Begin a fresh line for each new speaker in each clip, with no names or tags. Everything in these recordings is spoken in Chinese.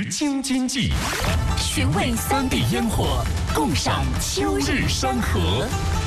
京津冀，寻味3地烟火，共赏秋日山河。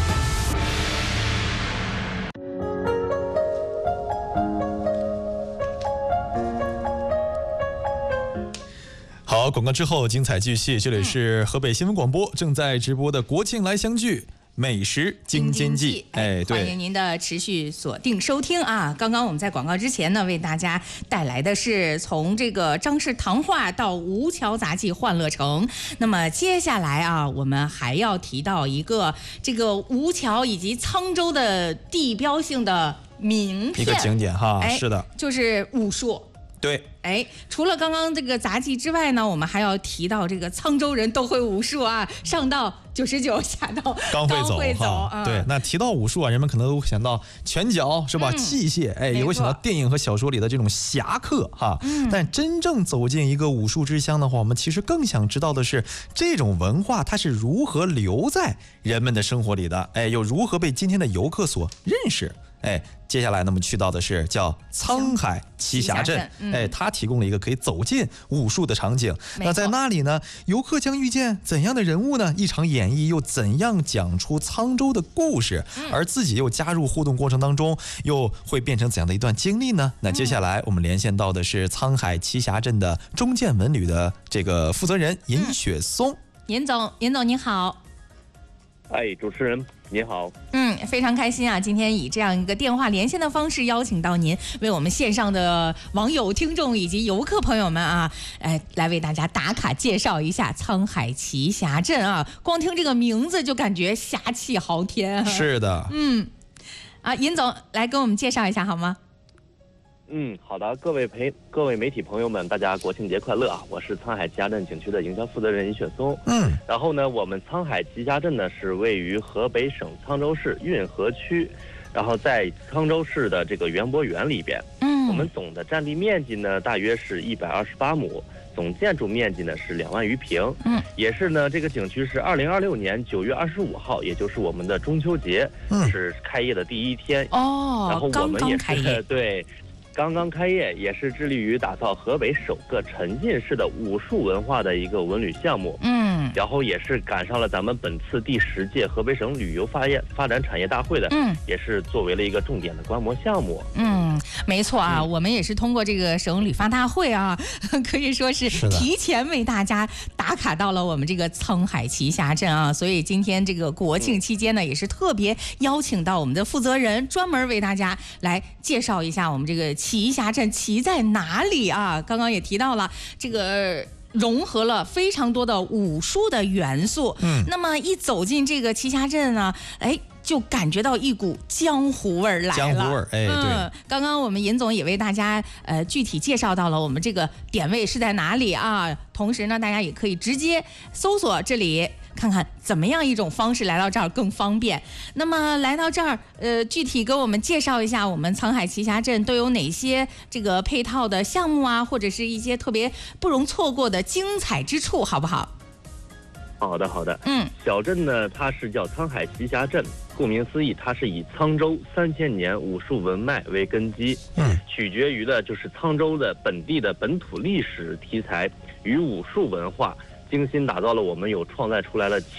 好，广告之后精彩继续，这里是河北新闻广播正在直播的国庆来相聚。美食京津冀，对，
欢迎您的持续锁定收听啊！刚刚我们在广告之前呢，为大家带来的是从这个张氏糖化到吴桥杂技欢乐城。那么接下来啊，我们还要提到一个这个吴桥以及沧州的地标性的名片，
一个景点哈，是的，
就是武术。
对，
除了刚刚这个杂技之外呢，我们还要提到这个沧州人都会武术啊，上到99，下到
刚会走
啊。
对，那提到武术啊，人们可能都会想到拳脚是吧？器械，也会想到电影和小说里的这种侠客哈。但真正走进一个武术之乡的话，我们其实更想知道的是这种文化它是如何留在人们的生活里的，又如何被今天的游客所认识。接下来呢，我们去到的是叫沧海奇峡镇，它提供了一个可以走进武术的场景。那在那里呢，游客将遇见怎样的人物呢？一场演绎又怎样讲出沧州的故事？而自己又加入互动过程当中，又会变成怎样的一段经历呢？那接下来我们连线到的是沧海奇峡镇的中建文旅的这个负责人尹雪松。
尹总您好。
主持人你好。
非常开心啊！今天以这样一个电话连线的方式邀请到您，为我们线上的网友、听众以及游客朋友们啊，来为大家打卡介绍一下沧海奇峡镇啊。光听这个名字就感觉侠气豪天。
是的。
尹总来跟我们介绍一下好吗？
好的，各位媒体朋友们，大家国庆节快乐啊！我是沧海奇峡镇景区的营销负责人尹雪松。然后呢，我们沧海奇峡镇呢是位于河北省沧州市运河区，然后在沧州市的这个园博园里边。我们总的占地面积呢大约是128亩，总建筑面积呢是2万余平。也是呢，这个景区是2026年9月25号，也就是我们的中秋节，是开业的第一天。然后我们也是对。刚刚开业，也是致力于打造河北首个沉浸式的武术文化的一个文旅项目。然后也是赶上了咱们本次第10届河北省旅游发展产业大会的，也是作为了一个重点的观摩项目。
没错啊，我们也是通过这个省旅发大会啊，可以说是提前为大家打卡到了我们这个沧海奇峡镇啊。所以今天这个国庆期间呢，也是特别邀请到我们的负责人，专门为大家来介绍一下我们这个奇峡镇奇在哪里啊。刚刚也提到了这个融合了非常多的武术的元素。那么一走进这个奇峡镇呢，就感觉到一股江湖味儿来了。
江湖味儿，对。
刚刚我们尹总也为大家具体介绍到了我们这个点位是在哪里啊。同时呢，大家也可以直接搜索这里，看看怎么样一种方式来到这儿更方便。那么来到这儿，具体给我们介绍一下我们沧海奇峡镇都有哪些这个配套的项目啊，或者是一些特别不容错过的精彩之处，好不好？
好的。小镇呢，它是叫沧海奇峡镇，顾名思义，它是以沧州3000年武术文脉为根基，取决于的就是沧州的本地的本土历史题材与武术文化，精心打造了我们有创造出来了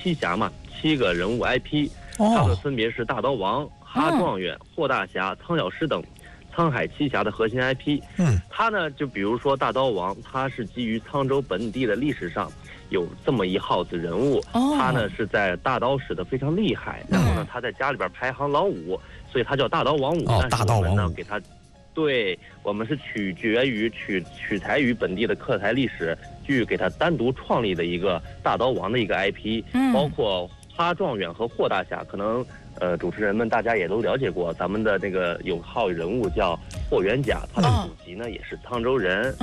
7个人物 IP，它们分别是大刀王、哈状元、霍大侠、苍小师等沧海奇峡的核心 IP。它呢，就比如说大刀王，它是基于沧州本地的历史上有这么一号子人物，他呢是在大刀使得非常厉害，然后呢他在家里边排行老5，所以他叫大刀王五。
大刀王五
给他，对，我们是取材于本地的客台历史，去给他单独创立的一个大刀王的一个 IP。包括哈状元和霍大侠，可能主持人们大家也都了解过，咱们的那个有号人物叫霍元甲，他的祖籍呢也是沧州人。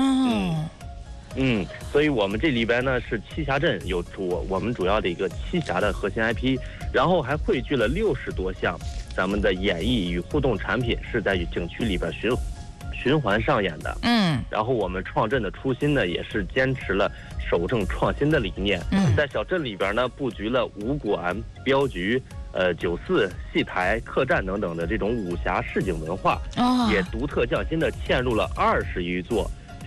所以我们这里边呢是奇峡镇我们主要的一个奇峡的核心 IP， 然后还汇聚了60多项咱们的演绎与互动产品，是在景区里边循环上演的。然后我们创镇的初心呢，也是坚持了守正创新的理念。在小镇里边呢，布局了武馆、镖局、酒肆、戏台、客栈等等的这种武侠市井文化，也独特匠心的嵌入了20余座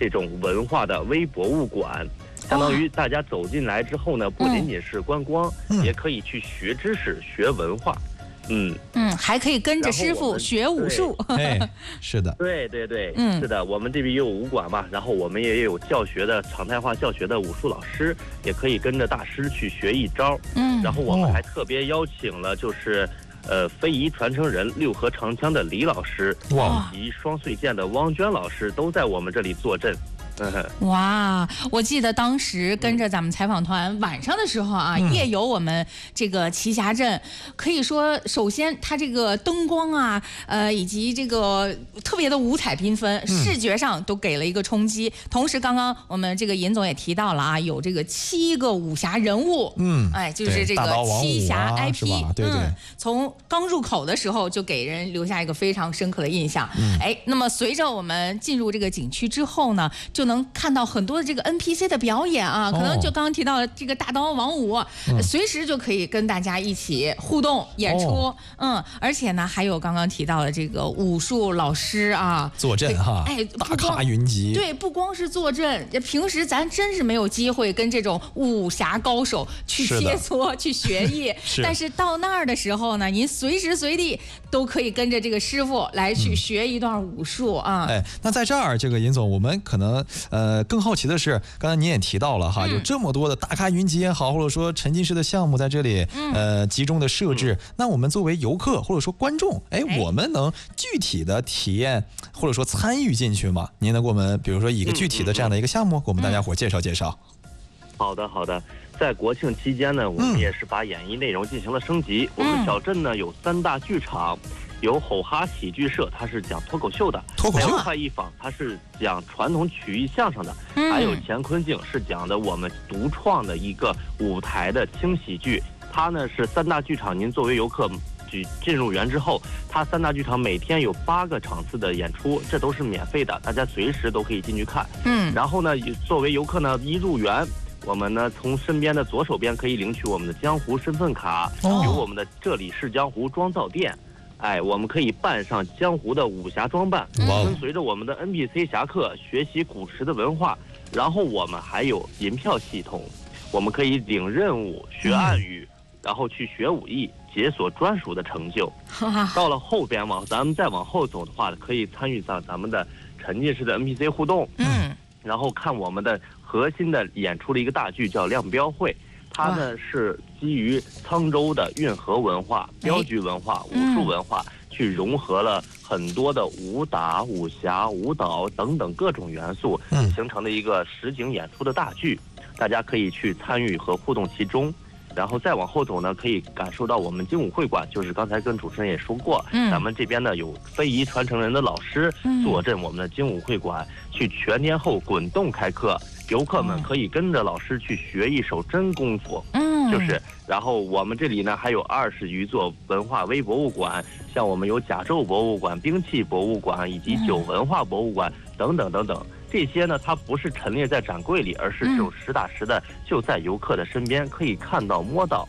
这种文化的微博物馆。相当于大家走进来之后呢，不仅仅是观光，也可以去学知识、学文化。
还可以跟着师傅学武术。
哎，是的，
对，是的，我们这边也有武馆嘛，然后我们也有教学的常态化教学的武术老师，也可以跟着大师去学一招。然后我们还特别邀请了就是非遗传承人六合长枪的李老师，以及双穗剑的汪娟老师都在我们这里坐镇。
哇！我记得当时跟着咱们采访团晚上的时候啊，夜游我们这个栖霞镇，可以说首先它这个灯光啊，以及这个特别的五彩缤纷，视觉上都给了一个冲击。同时，刚刚我们这个尹总也提到了啊，有这个7个武侠人物，就是这个栖霞 IP，
对，
从刚入口的时候就给人留下一个非常深刻的印象。那么随着我们进入这个景区之后呢，就能看到很多的这个 NPC 的表演啊，可能就刚刚提到的这个大刀王五，随时就可以跟大家一起互动演出。而且呢，还有刚刚提到的这个武术老师啊，
坐镇哈，大咖云集。
对，不光是坐镇，平时咱真是没有机会跟这种武侠高手去切磋、去学艺。但是到那儿的时候呢，您随时随地都可以跟着这个师傅来去学一段武术啊。
那在这儿，这个尹总，我们可能更好奇的是，刚才您也提到了哈，有这么多的大咖云集也好，或者说沉浸式的项目在这里集中的设置，那我们作为游客或者说观众，我们能具体的体验或者说参与进去吗？您能给我们比如说一个具体的这样的一个项目，给我们大家伙介绍介绍？
好的，在国庆期间呢，我们也是把演艺内容进行了升级。我们小镇呢有3大剧场。有吼哈喜剧社，它是讲脱口秀的；还有快一坊，它是讲传统曲艺相声的；还有乾坤镜是讲的我们独创的一个舞台的轻喜剧。它呢是3大剧场，您作为游客进入园之后，它3大剧场每天有8个场次的演出，这都是免费的，大家随时都可以进去看。然后呢，作为游客呢，一入园，我们呢从身边的左手边可以领取我们的江湖身份卡，有我们的这里是江湖妆造店。我们可以扮上江湖的武侠装扮，跟随着我们的 NPC 侠客学习古时的文化。然后我们还有银票系统，我们可以领任务、学暗语，然后去学武艺，解锁专属的成就。到了后边咱们再往后走的话，可以参与到咱们的沉浸式的 NPC 互动，然后看我们的核心的演出的一个大剧叫亮标会。它呢是基于沧州的运河文化、镖局文化、武术文化，去融合了很多的武打、武侠、舞蹈等等各种元素，形成的一个实景演出的大剧。大家可以去参与和互动其中。然后再往后走呢，可以感受到我们精武会馆，就是刚才跟主持人也说过，咱们这边呢有非遗传承人的老师坐镇我们的精武会馆，去全天候滚动开课。游客们可以跟着老师去学一手真功夫，然后我们这里呢还有20余座文化微博物馆，像我们有甲胄博物馆、兵器博物馆以及酒文化博物馆等等等等。这些呢，它不是陈列在展柜里，而是就实打实的就在游客的身边，可以看到、摸到。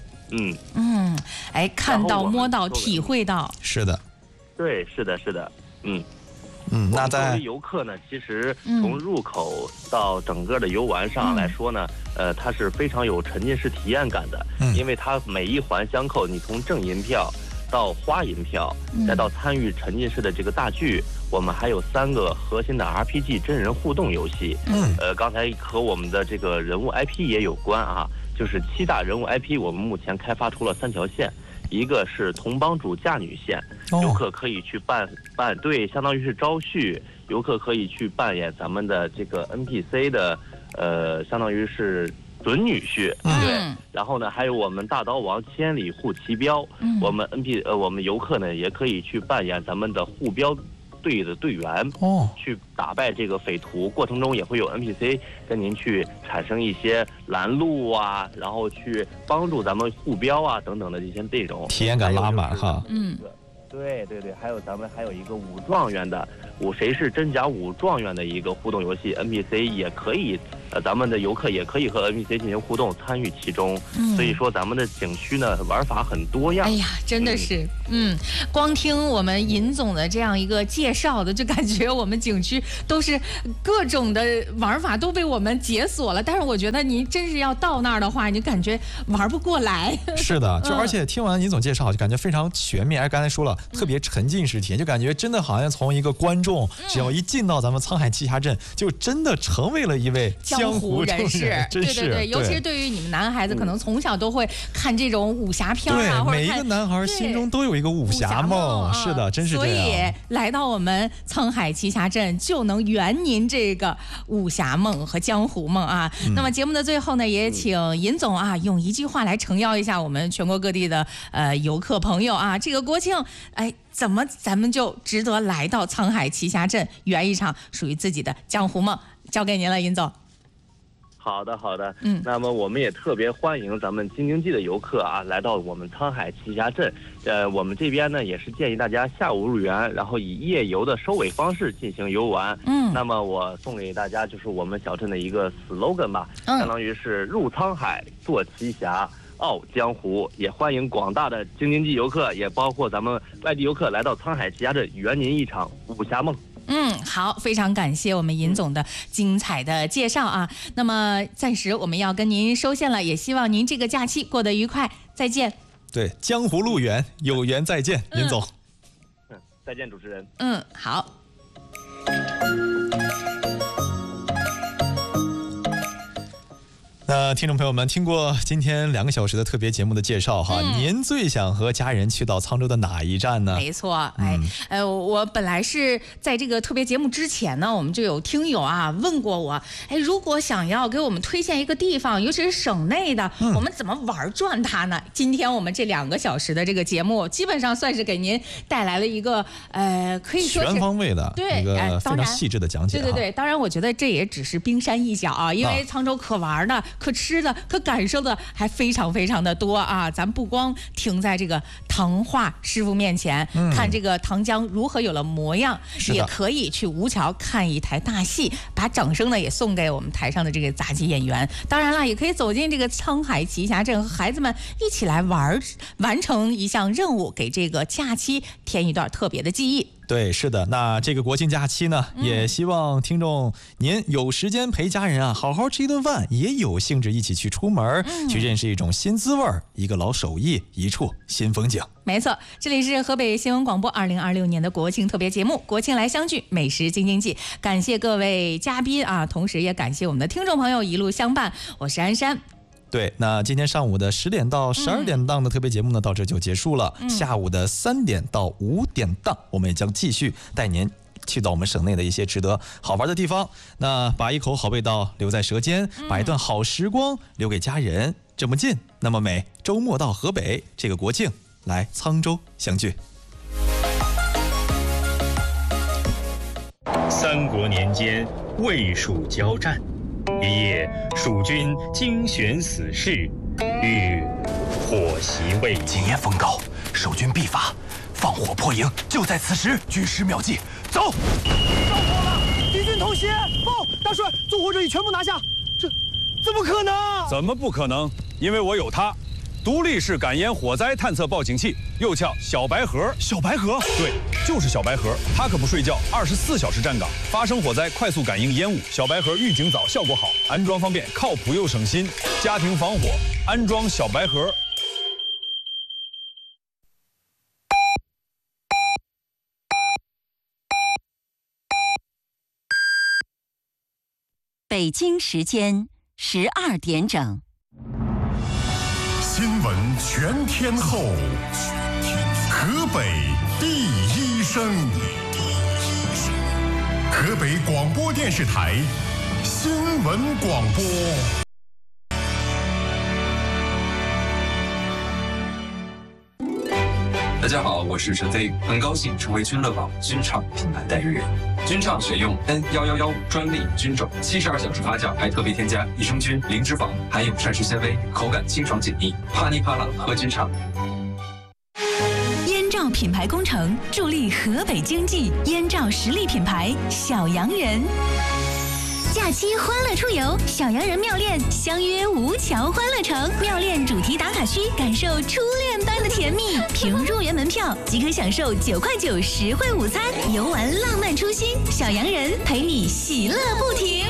看到、摸到、体会到。
是的，
对，是的。
那在
作为游客呢，其实从入口到整个的游玩上来说呢，它是非常有沉浸式体验感的，因为它每一环相扣，你从正银票到花银票，再到参与沉浸式的这个大剧，我们还有3个核心的 RPG 真人互动游戏。刚才和我们的这个人物 IP 也有关啊，就是7大人物 IP， 我们目前开发出了3条线。一个是同帮主嫁女线，游客可以去扮对，相当于是招婿，游客可以去扮演咱们的这个 NPC 的相当于是准女婿，对。然后呢，还有我们大刀王千里护旗镖，我们我们游客呢也可以去扮演咱们的护镖队的队员，去打败这个匪徒，过程中也会有 NPC 跟您去产生一些拦路啊，然后去帮助咱们护镖啊等等的这些内容，
体验感拉满哈。
对，还有咱们还有一个武状元的谁是真假武状元的一个互动游戏 ，NPC 也可以，咱们的游客也可以和 NPC 进行互动，参与其中。所以说咱们的景区呢玩法很多样。
哎呀，真的是，光听我们尹总的这样一个介绍的，就感觉我们景区都是各种的玩法都被我们解锁了。但是我觉得您真是要到那儿的话，你感觉玩不过来。
是的，就而且听完尹总介绍，就感觉非常全面。刚才说了，特别沉浸式体验，就感觉真的好像从一个观众，只要一进到咱们沧海奇侠镇，就真的成为了一位江湖人士。
对，尤其是对于你们男孩子，可能从小都会看这种武侠片啊，
对，每一个男孩心中都有一个武侠梦。是的，真是这样。
所以来到我们沧海奇侠镇，就能圆您这个武侠梦和江湖梦啊。那么节目的最后呢，也请尹总啊，用一句话来诚邀一下我们全国各地的游客朋友啊，这个国庆，怎么咱们就值得来到沧海奇侠镇，圆一场属于自己的江湖梦？交给您了，尹总。
好的，那么我们也特别欢迎咱们京津冀的游客啊，来到我们沧海奇侠镇。我们这边呢也是建议大家下午入园，然后以夜游的收尾方式进行游玩。那么我送给大家就是我们小镇的一个 slogan 吧，相当于是入沧海做奇侠，傲江湖。也欢迎广大的京津冀游客，也包括咱们外地游客来到沧海奇侠镇，圆您一场武侠梦。
好，非常感谢我们尹总的精彩的介绍啊。那么暂时我们要跟您收线了，也希望您这个假期过得愉快，再见。
对，江湖路远，有缘再见，尹总。
再见，主持人。
好。
那听众朋友们，听过今天2个小时的特别节目的介绍哈，您最想和家人去到沧州的哪一站呢？
没错，我本来是在这个特别节目之前呢，我们就有听友啊问过我，如果想要给我们推荐一个地方，尤其是省内的，我们怎么玩转它呢？今天我们这2个小时的这个节目，基本上算是给您带来了一个可以说是
全方位的一个非常细致的讲解。
对，当然我觉得这也只是冰山一角啊，因为沧州可玩的、可吃的、可感受的还非常非常的多啊！咱不光停在这个唐画师傅面前，看这个唐江如何有了模样，也可以去吴桥看一台大戏，把掌声呢也送给我们台上的这个杂技演员。当然了，也可以走进这个沧海奇侠镇，和孩子们一起来完成一项任务，给这个假期添一段特别的记忆。
对，是的，那这个国庆假期呢，也希望听众您有时间陪家人啊，好好吃一顿饭，也有兴致一起去出门，去认识一种新滋味，一个老手艺，一处新风景。
没错，这里是河北新闻广播2026年的国庆特别节目《国庆来相聚，美食京津冀》，感谢各位嘉宾啊，同时也感谢我们的听众朋友一路相伴。我是安山。
对，那今天上午的10点到12点档的特别节目呢，到这就结束了。下午的3点到5点档，我们也将继续带您去到我们省内的一些值得好玩的地方。那把一口好味道留在舌尖，把一段好时光留给家人。这么近，那么美，周末到河北，这个国庆来沧州相聚。
三国年间，魏蜀交战。一夜，蜀军精选死士，欲火袭魏营。
今夜风高，守军必发，放火破营，就在此时。军师妙计，走！
着火了，敌军偷袭！报，大帅，纵火者已全部拿下。这怎么可能？
怎么不可能？因为我有它。独立式感烟火灾探测报警器，又叫小白盒。
小白盒？
对，就是小白盒。它可不睡觉，24小时站岗，发生火灾快速感应烟雾。小白盒预警早，效果好，安装方便，靠谱又省心。家庭防火，安装小白盒。
北京时间12点整。
新闻全天候，河北第一声，河北广播电视台新闻广播。
大家好，我是陈飞，很高兴成为君乐宝军厂品牌代言人。军厂选用 N1115专利菌种，72小时发酵，还特别添加益生菌、零脂肪，含有膳食纤维，口感清爽解腻，啪哩啪啦喝军厂。
燕赵
兆品牌工程助力河北经济，燕赵实力品牌小洋人。假期欢乐出游，小洋人妙恋相约吴桥欢乐城，妙恋主题打卡区，感受初恋般的甜蜜。凭入园门票即可享受9块9实惠午餐，游玩浪漫初心，小洋人陪你喜乐不停。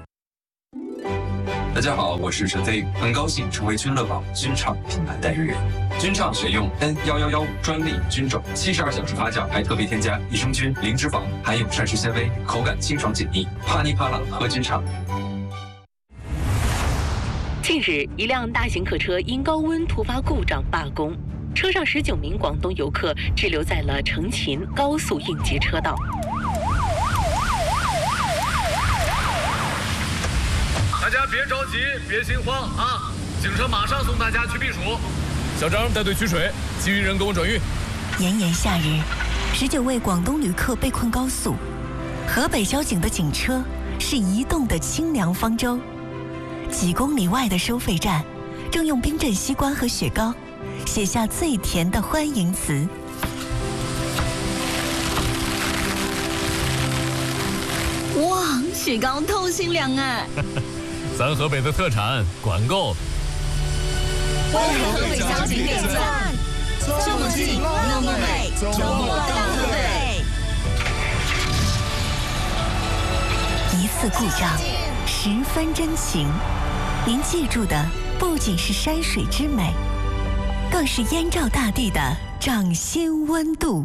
大家好，我是陈飞，很高兴成为君乐宝菌场品牌代言人。菌场选用 N111专利菌种，72小时发酵，还特别添加益生菌、零脂肪，含有膳食纤维，口感清爽解腻，啪哩啪啦喝菌场。
近日，一辆大型客车因高温突发故障罢工，车上19名广东游客滞留在了成秦高速应急车道。
大家别着急，别心慌啊！警车马上送大家去避暑。小张带队取水，其余人跟我转运。
炎炎夏日，19位广东旅客被困高速，河北交警的警车是移动的清凉方舟。几公里外的收费站，正用冰镇西瓜和雪糕写下最甜的欢迎词。
哇，雪糕透心凉啊！
咱河北的特产，管够。
为河北交警点赞，这么近，那么美，周末到河北。
一次故障，10分真情。您记住的不仅是山水之美，更是燕赵大地的掌心温度。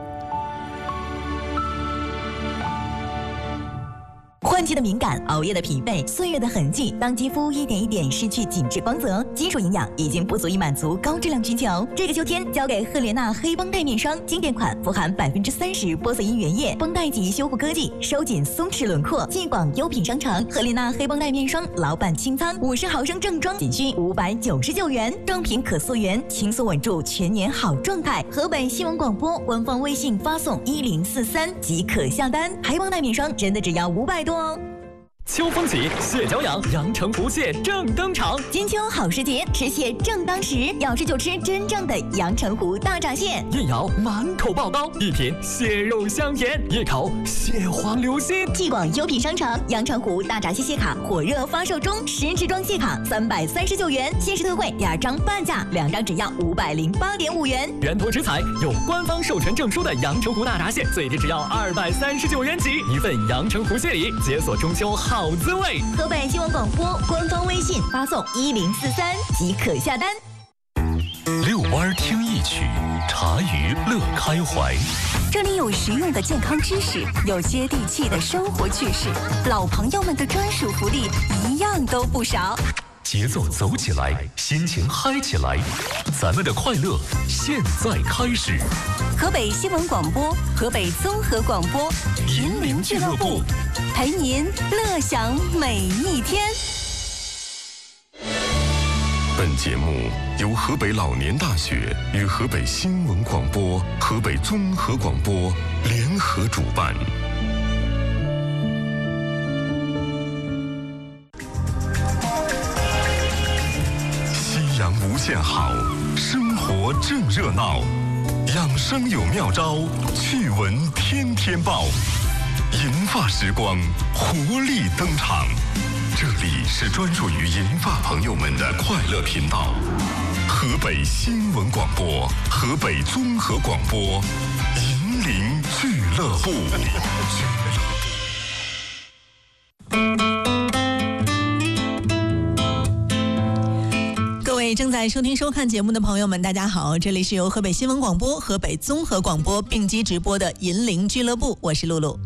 换季的敏感，熬夜的疲惫，岁月的痕迹，当肌肤一点一点失去紧致光泽，基础营养已经不足以满足高质量需求。这个秋天，交给赫莲娜黑绷带面霜，经典款，富含30%玻色因原液，绷带级修护科技，收紧松弛轮廓。继广优品商城赫莲娜黑绷带面霜老板清仓50毫升正装，仅需599元，正品可溯源，轻松稳住全年好状态。河北新闻广播官方微信发送1043即可下单，黑绷带面霜真的只要500多哦。
秋风起，蟹脚痒，阳澄湖蟹正登场。
金秋好时节，吃蟹正当时，要吃就吃真正的阳澄湖大闸蟹。
一咬满口爆膏，一品蟹肉香甜，一口蟹黄流心。
继广优品商城阳澄湖大闸蟹蟹卡火热发售中，10支装蟹卡339元，限时特惠2张半价，2张只要508.5元。
原图直采有官方授权证书的阳澄湖大闸蟹，最低只要239元起，一份阳澄湖蟹礼，解锁中秋好滋味。
河北新闻广播官方微信发送1043即可下单。
遛弯听一曲，茶余乐开怀。
这里有实用的健康知识，有接地气的生活趣事，老朋友们的专属福利一样都不少。
节奏走起来，心情嗨起来，咱们的快乐现在开始。
河北新闻广播，河北综合广播，银铃俱乐部，陪您乐享每一天。
本节目由河北老年大学与河北新闻广播、河北综合广播联合主办。夕阳无限好，生活正热闹，养生有妙招，趣闻天天报，银发时光活力登场。这里是专属于银发朋友们的快乐频道，河北新闻广播、河北综合广播，银铃俱乐部。
各位正在收听收看节目的朋友们，大家好，这里是由河北新闻广播、河北综合广播并机直播的银铃俱乐部，我是露露。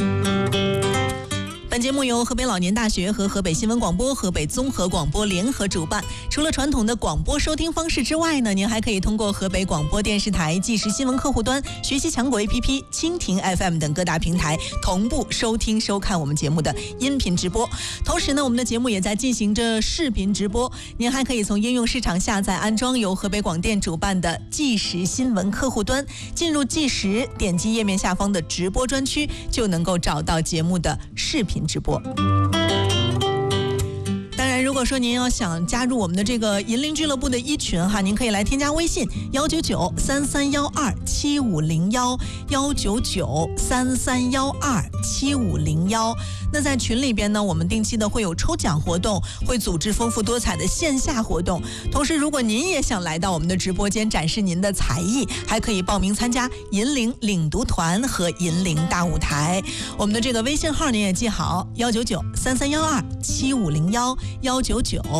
本节目由河北老年大学和河北新闻广播、河北综合广播联合主办。除了传统的广播收听方式之外呢，您还可以通过河北广播电视台即时新闻客户端、学习强国 APP、蜻蜓 FM 等各大平台同步收听收看我们节目的音频直播。同时呢，我们的节目也在进行着视频直播，您还可以从应用市场下载安装由河北广电主办的即时新闻客户端，进入即时，点击页面下方的直播专区，就能够找到节目的视频直播。当然，如如果说您要想加入我们的这个银铃俱乐部的一群哈，您可以来添加微信19933127501，19933127501。那在群里边呢，我们定期的会有抽奖活动，会组织丰富多彩的线下活动。同时，如果您也想来到我们的直播间展示您的才艺，还可以报名参加银铃领读团和银铃大舞台。我们的这个微信号您也记好，19933127501，199